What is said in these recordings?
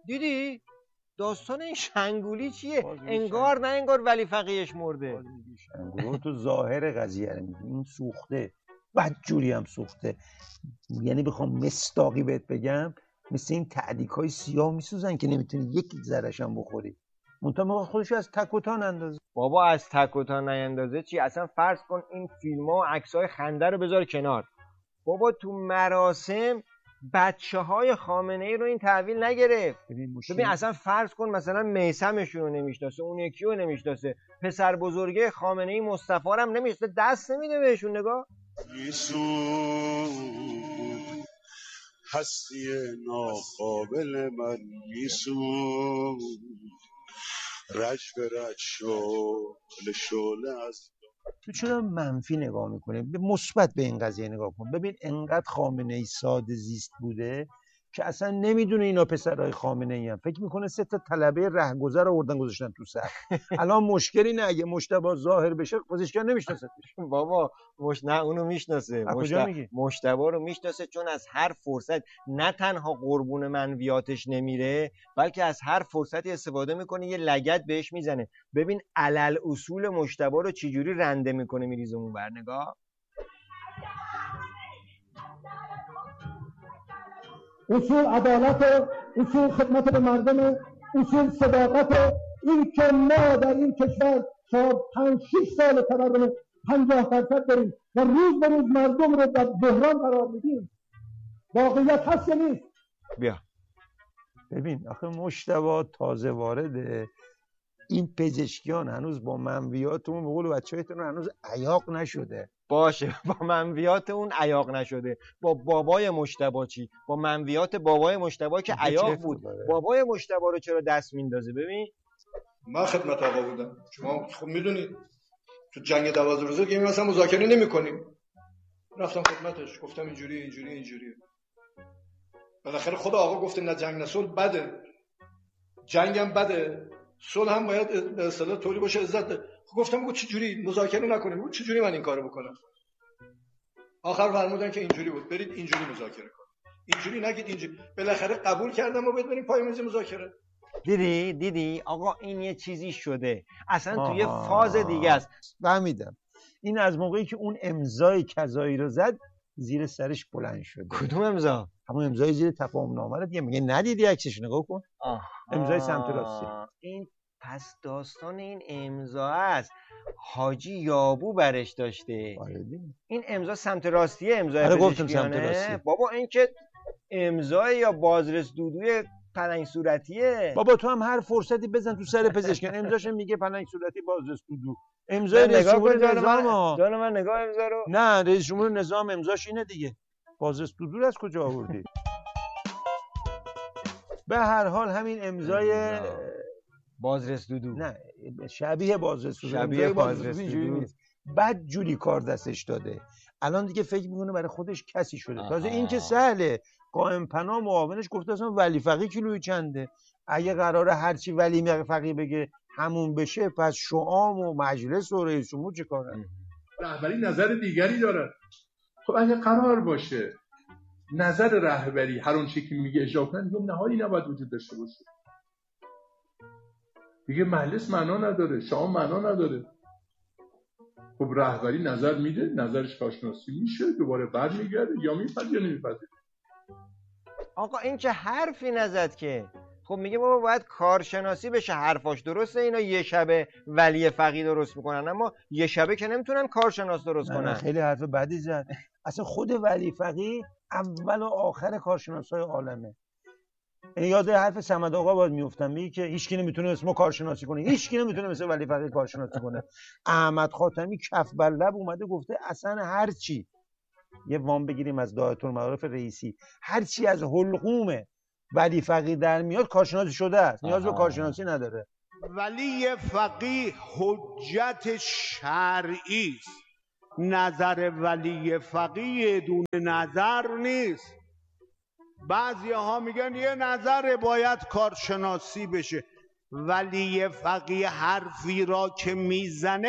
دیدی داستان این شنگولی چیه؟ انگار نه انگار ولی فقیهش مرده. شنگولو تو ظاهر قضیه رو میگی، این سوخته، بدجوری هم سوخته. یعنی بخوام مصداقی بهت بگم مثل این تعدیک‌های سیاه میسوزن که نمیتونی یک ذره‌ش هم بخوری. منتها خودش از تک و تان اندازه. بابا از تک و تان نیندازه چی؟ اصلا فرض کن این فیلم‌ها و عکس‌های خنده رو بذار کنار. بابا تو مراسم بچه‌های خامنه‌ای رو این تحویل نگرفت. ببین اصلا فرض کن مثلا میثمشون رو نمیشناسه، اون یکی رو نمیشناسه، پسر بزرگه خامنه‌ای مصطفی رو هم نمیشناسه، دست نمیده بهشون. نگاه هستی ناقابل من میسوز رج به رج شعله از تو چرا منفی نگاه میکنه؟ به مثبت به این قضیه نگاه کن. ببین انقدر خامنه‌ای ساده زیست بوده که اصلا نمیدونه اینا پسرای خامنه‌ای هم. فکر میکنه 3 تا طلبه رهگذر آوردن گذاشتن تو صف. الان مشکلی نه، اگه مجتبی ظاهر بشه پزشکان نمیشناسه. بابا نه اونو میشناسه. مجتبی رو میشناسه چون از هر فرصت نه تنها قربون منویاتش نمیره بلکه از هر فرصتی استفاده میکنه یه لگد بهش میزنه. ببین علل اصول مجتبی رو چجوری رنده میکنه میریزه اون ور. نگاه اصول عدالت، اصول خدمت به مردم، اصول صداقت. این که ما در این کشور 5-6 سال تورم 50% داریم و روز به روز مردم رو در بحران قرار میدیم، واقعیت هست یا نیست؟ بیا ببین آخه مجتبی تازه وارده، این پزشکیان هنوز با منویاتمون به قول بچه‌هاتون هنوز عیاق نشده. باشه با منویات اون عیاق نشده. با بابای مجتبی چی؟ با منویات بابای مجتبی که عیاق بود. بابای مجتبی رو چرا دست میندازه؟ ببین من خدمت آقا بودم، شما خب میدونید تو جنگ 12 روزه که مثلا مذاکره نمی‌کنیم. رفتم خدمتش گفتم اینجوریه. بالاخره خود آقا گفته نه جنگ نه صلح بده، جنگم بده، صلح هم باید به اصطلاح طوری باشه عزت. گفتم بگو چه جوری مذاکره نکنیم، بگو چه جوری من این کارو بکنم. آخر فرمودن که اینجوری بود، برید اینجوری مذاکره کنید، اینجوری نگید اینجوری. بالاخره قبول کردم و بریم پای میز مذاکره. دیدی آقا این یه چیزی شده اصلا توی فاز دیگه است. فهمیدم. این از موقعی که اون امضای کذایی رو زد زیر سرش بلند شده. کدوم امضا؟ همون امضای زیر تفاهم نامه رو دیگه. میگه ندیدی عکسش نگاه کن. امضای سمت راستی. این پس داستان این امضا است حاجی یابو برش داشته. این امضا سمت راستیه، امضای پزشکیانه. بابا این که امضای یا بازرس دودوی پلنگ صورتیه. بابا تو هم هر فرصتی بزن تو سر پزشکیان. امضاش میگه پلنگ صورتی بازرس دودو. امضای رئیس جمهور نظام. جان من نگاه امضا رو. نه رئیس جمهور نظام امضاش اینه دیگه. بازرس دودو رو از کجا آوردی؟ به هر حال همین امضای بازرس دودو، نه شبیه بازرس دودو، شبیه بازرس دودو نیست. بد جوری کار دستش داده. الان دیگه فکر میکنه برای خودش کسی شده. تازه این که سهله، قائم پناه معاونش گفته اصلا ولی فقیه کیلویی چنده. اگه قراره هرچی ولی فقیه بگه همون بشه، پس شعام و مجلس و رئیس جمهور چه کارن؟ رهبری نظر دیگری داره. خب اگه قرار باشه نظر رهبری هر اون چیزی که میگه اجرا کنن، دیگه نهایی نباید وجود داشته باشه. دیگه مجلس معنا نداره، شما معنا نداره. خب رهبری نظر میده، نظرش کارشناسی میشه، دوباره برمیگرده یا میپذیره یا نمیپذیره. آقا این چه حرفی نزد که؟ خب میگه بابا باید کارشناسی بشه. حرفاش درسته، اینا یه شبه ولی فقیه درست میکنن، اما یه شبه که نمیتونن کارشناس درست کنن. خیلی حرف بدی زد. اصلا خود ولی فقیه اول و آخر کارشناسای عالمه. یاد حرف صمد آقا باید میافتم، میگه که هیچ کی نمیتونه اسمو کارشناسی کنه، هیچ کی نمیتونه مثل ولی فقیه کارشناسی کنه. احمد خاتمی کف بر لب اومده گفته اصلا هر چی، یه وام بگیریم از دایره المعارف رئیسی، هر چی از حلقوم ولی فقیه در میاد کارشناسی شده است، نیاز به کارشناسی نداره. ولی فقیه حجت شرعی است. نظر ولی فقیه دون نظر نیست. بعضی ها میگن یه نظر باید کارشناسی بشه. ولی فقیه حرفی را که میزنه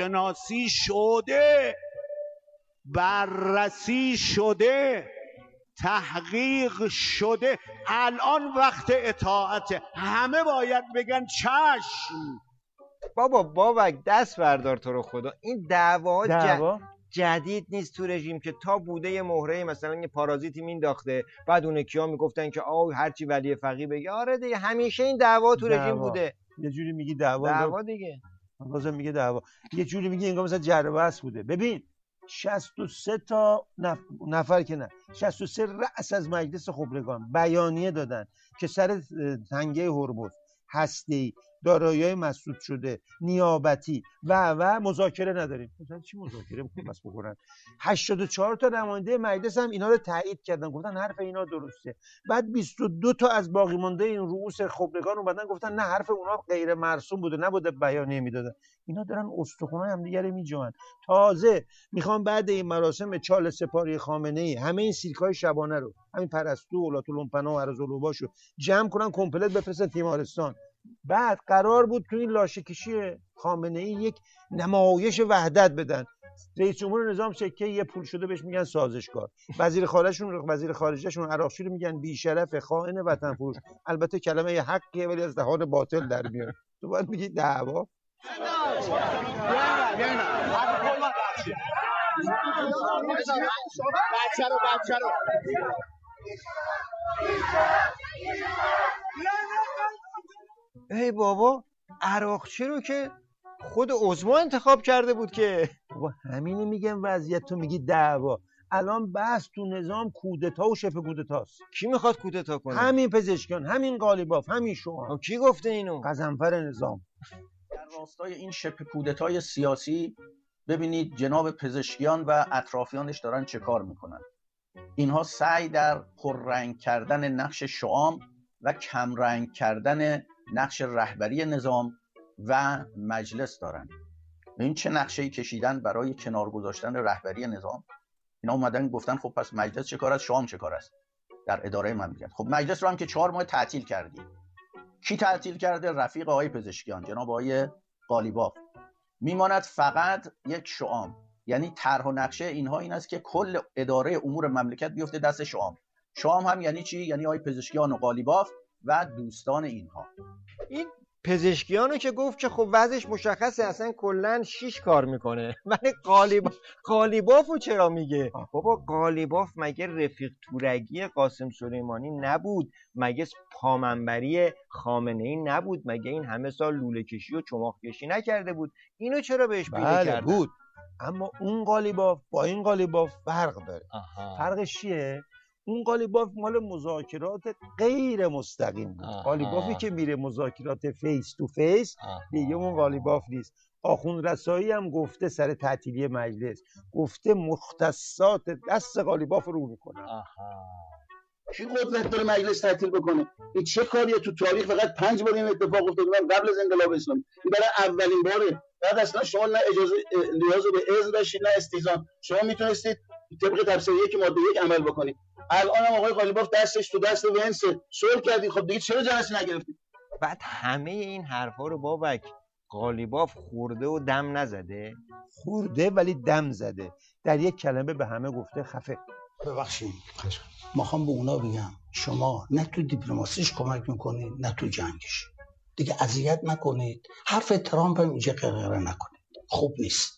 کارشناسی شده، بررسی شده. تحقیق شده. الان وقت اطاعته، همه باید بگن چشم. بابک دست بردار تو رو خدا. این دعوا جدید نیست تو رژیم که تا بوده یه مهره مثلا یه پارازیتی مینداخته، بعد اون کیا میگفتن که هرچی ولی فقیه بگه. آره دیگه همیشه این دعوا تو رژیم بوده. یه جوری میگی دعوا دیگه، بازم میگه دعوا، یه جوری میگی انگار مثلا جر و بحث بوده. ببین 63 تا نفر که نه 63 رأس از مجلس خبرگان بیانیه دادن که سر تنگه هرمز، هسته‌ای، دارایی‌های مسدود شده، نیابتی و مذاکره نداریم. مثلا چی مذاکره می‌خوام بس بکنن؟ 84 تا نماینده مجلس هم اینا رو تایید کردن، گفتن حرف اینا درسته. بعد 22 تا از باقی مانده این رؤوس خبرگان اومدن گفتن نه حرف اونا غیر مرسوم بوده، نبوده بیانیه میدادن. اینا دارن استخونای هم دیگه رو میجوان. تازه میخوام بعد این مراسم چاله سپاری خامنه‌ای همه این سیرکای شبانه رو، همین پرستو، اولات‌الامپنا و ارزالوباشو جمع کنن کمپلت بفرستن تیمارستان. بعد قرار بود تو این لاشه‌کشی خامنه‌ای یک نمایش وحدت بدن. رئیس جمهور نظام سکه یه پول شده بهش میگن سازشکار، وزیر خارجه‌شون عراقچی رو میگن بی‌شرف، خائن، وطن فروش. البته کلمه یه حقیه ولی از دهان باطل در میاد. تو باید میگی دعوا. بچه رو ای بابا، عراقچی رو که خود عظما انتخاب کرده بود که. بابا همینو میگم، وضعیت تو میگی دعوا. الان بحث تو نظام کودتا و شبه کودتاست. کی میخواد کودتا کنه؟ همین پزشکیان، همین قالیباف، همین شما. کی گفته اینو؟ غضنفر نظام. در راستای این شبه کودتای سیاسی ببینید جناب پزشکیان و اطرافیانش دارن چه کار میکنن. اینها سعی در پررنگ کردن نقش شعام و کمرنگ کردن نقش رهبری نظام و مجلس دارن. این چه نقشه‌ای کشیدن برای کنار گذاشتن رهبری نظام. اینا اومدن گفتن خب پس مجلس چه کار است، شعام چه کار است در اداره مملکت. خب مجلس رو هم که 4 ماه تعطیل کردید. کی تعطیل کرده؟ رفیق آقای پزشکیان، جناب آقای قالیباف. میماند فقط یک شعام. یعنی طرح و نقشه اینها این است که کل اداره امور مملکت بیفته دست شعام. شعام هم یعنی چی؟ یعنی آقای پزشکیان و قالیباف و دوستان اینها. این پزشکیانو که گفت که خب وضعش مشخصه، اصلا کلا 6 کار میکنه، ولی قالیبافو چرا میگه؟ بابا قالیباف مگه رفیق تورگی قاسم سلیمانی نبود؟ مگه پامنبری خامنه‌ای نبود؟ مگه این همه سال لوله کشی و چماق کشی نکرده بود؟ اینو چرا بهش پیله کردن؟ بود، اما اون قالیباف با این قالیباف فرق داره. فرقش چیه؟ اون قالیباف مال مذاکرات غیر مستقیم بود. قالیبافی که میره مذاکرات فیس تو فیس دیگه اون قالیباف نیست. آخوند رسایی هم گفته سر تعطیلی مجلس، گفته مختصات دست قالیباف رو میکنه. کی قدرت داره مجلس تعطیل بکنه؟ این چه کاریه؟ تو تاریخ فقط 5 بار این اتفاق افتاده قبل از انقلاب اسلامی. این برای اولین باره. بعد اصلا شما نه اجازه نیاز به اذن داشتید نه استیزان. شما میتونستید طبق تفسیر 1 ماده 1 عمل بکنید. الان هم آقای قالیباف دستش تو دست ونس صلح کردید. خب دیگه چرا جلسه نگرفتید؟ بعد همه این حرفا رو بابک قالیباف خورده و دم نزده؟ خورده ولی دم زده. در یک کلمه به همه گفته خفه. ببخشید میخوام به اونا بگم شما نه تو دیپلماسیش کمک میکنید نه تو جنگش. دیگه اذیت نکنید. حرف ترامپ هم اینجا قرقره نکنید. خوب نیست.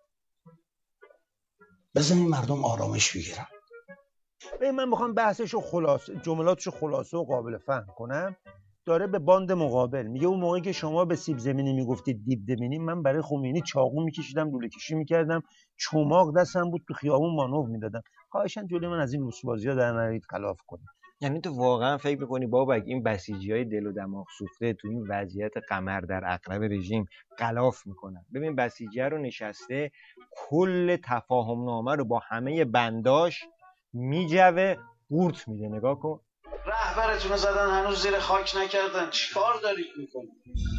بزنید مردم آرامش بگیرن. من میخوام بحثشو خلاصه، جملاتشو خلاصه و قابل فهم کنم. داره به باند مقابل میگه اون موقعی که شما به سیب زمینی میگفتید دیب زمینی، من برای خمینی چاقو میکشیدم، لوله کشی میکردم، چماق دستم بود، تو خیابون مانور میدادم. خواهشاً جلوی من از این رسوازی‌ها در نرید، خلاف کنید. یعنی تو واقعا فکر میکنی بابک این بسیجی‌های دل و دماغ سوخته تو این وضعیت قمر در عقرب رژیم غلاف میکنن؟ ببین بسیجی رو نشسته کل تفاهم نامه رو با همه بنداش میجوه قورت میده. نگاه کن. رهبرتون رو زدن هنوز زیر خاک نکردن. چی کار دارید میکنید؟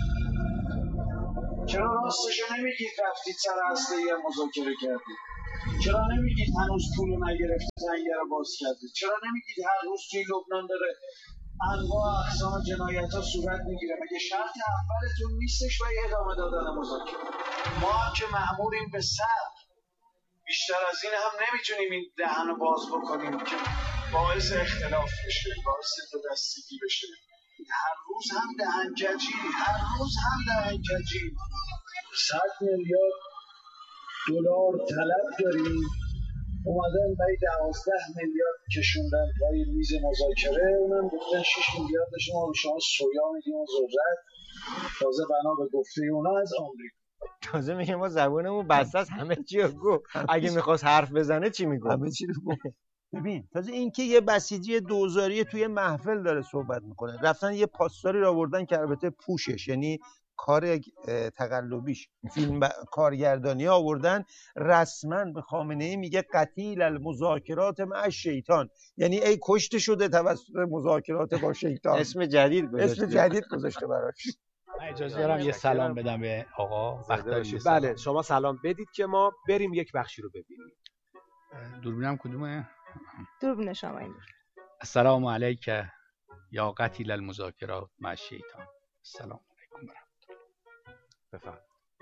چرا راستشو نمیگید رفتید سر اصلی مذاکره کردید؟ چرا نمیگید هنوز پولو نگرفتید زنگه رو باز کردید؟ چرا نمیگید هر روز توی لبنان داره انواع اقسام جنایت‌ها صورت میگیره؟ مگه شرط اولتون نیستش برای ادامه دادن مذاکره؟ ما هم که مأموریم به صبر، بیشتر از این هم نمیتونیم این دهنو باز بکنیم که باعث اختلاف بشه، باعث دو دستگی بشه. هر روز هم دهنکجی، هر روز هم دهنکجی. 100 میلیارد دلار طلب داریم، اومدن برای 12 میلیارد کشوندن پای میز مذاکره، اونم گفتن 6 میلیاردش ما به شما سویا میدیم و ذرت، تازه بنا به گفته اونا از آمریکا. تازه میگه ما زبونمون بسته است، همه چی رو گفت. اگه میخواست حرف بزنه چی میگفت؟ همه چی رو گفت. ببین تازه اینکه یه بسیجی دوزاری توی محفل داره صحبت میکنه، رفتن یه پاسداری رو آوردن که البته پوشش، یعنی کار تقلبیش فیلم کارگردانی آوردن، رسما به خامنه‌ای میگه قتیل المذاکرات مع شیطان، یعنی ای کشته شده توسط مذاکرات با شیطان. اسم جدید گذاشته براش. اجازه دارم یه سلام بدم به آقا وقت داشتید؟ بله شما سلام بدید که ما بریم یک بخشی رو ببینیم. دوربینم کدومه؟ دوربین شما این. السلام علیک یا قتیل المذاکرات مع الشیطان. السلام علیکم. بفرمایید.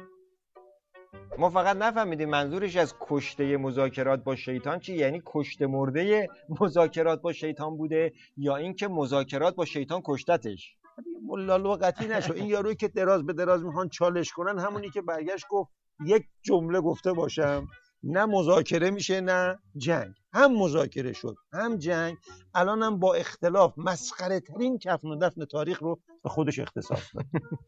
ما فقط نفهمیدیم منظورش از کشته مذاکرات با شیطان چی، یعنی کشته مرده مذاکرات با شیطان بوده یا اینکه مذاکرات با شیطان کشتتش؟ ملالو قطعی نشو. این یارویی که دراز به دراز میخوان چالش کنن، همونی که برگشت گفت یک جمله گفته باشم، نه مذاکره میشه نه جنگ. هم مذاکره شد هم جنگ، الان هم با اختلاف مسخره ترین کفن و دفن تاریخ رو به خودش اختصاص داد.